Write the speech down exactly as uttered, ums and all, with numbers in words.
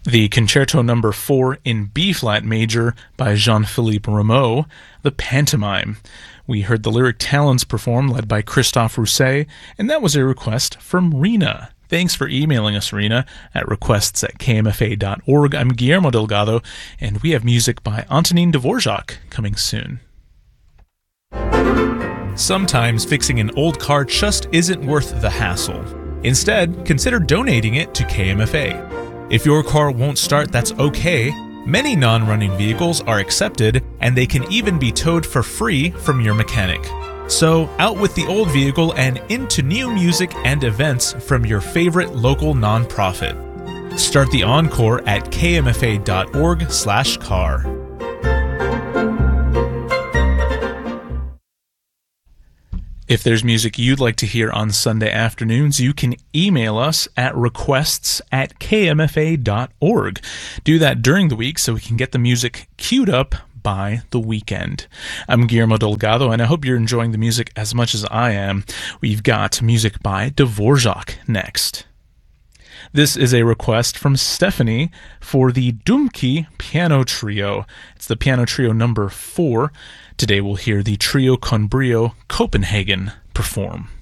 The Concerto Number four in B-flat major by Jean-Philippe Rameau, the Pantomime. We heard the Lyric Talents perform, led by Christophe Rousset, and that was a request from Rena. Thanks for emailing us, Rena, at requests at k m f a dot org. I'm Guillermo Delgado, and we have music by Antonin Dvorak coming soon. Sometimes fixing an old car just isn't worth the hassle. Instead, consider donating it to K M F A. If your car won't start, that's okay. Many non-running vehicles are accepted, and they can even be towed for free from your mechanic. So, out with the old vehicle and into new music and events from your favorite local nonprofit. Start the Encore at k m f a dot org slash car. If there's music you'd like to hear on Sunday afternoons, you can email us at requests at k m f a dot org. Do that during the week so we can get the music queued up by the weekend. I'm Guillermo Delgado, and I hope you're enjoying the music as much as I am. We've got music by Dvorak next. This is a request from Stephanie for the Dumke Piano Trio. It's the Piano Trio number four. Today we'll hear the Trio con Brio Copenhagen perform.